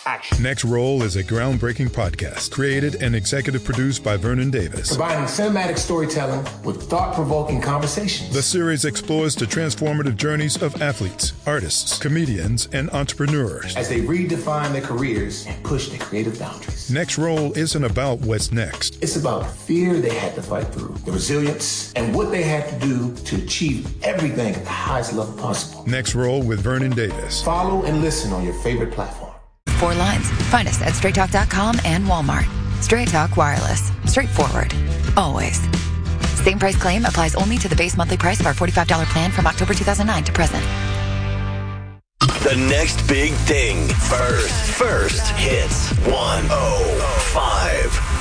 Action. Next Roll is a groundbreaking podcast created and executive produced by Vernon Davis. Combining cinematic storytelling with thought-provoking conversations. The series explores the transformative journeys of athletes, artists, comedians, and entrepreneurs as they redefine their careers and push their creative boundaries. Next Roll isn't about what's next. It's about the fear they had to fight through, the resilience, and what they had to do to achieve everything at the highest level possible. Next Roll with Vernon Davis. Follow and listen on your favorite platform. 4 lines. Find us at straighttalk.com and Walmart. Straight Talk Wireless. Straightforward. Always. Same price claim applies only to the base monthly price of our $45 plan from October 2009 to present. The next big thing. First hits 105.